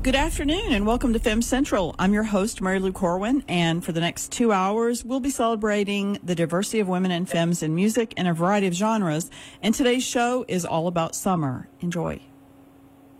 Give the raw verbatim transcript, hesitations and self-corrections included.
Good afternoon and welcome to Femme Central. I'm your host, Mary Lou Corwin, and for the next two hours, we'll be celebrating the diversity of women and femmes in music in a variety of genres. And today's show is all about summer. Enjoy.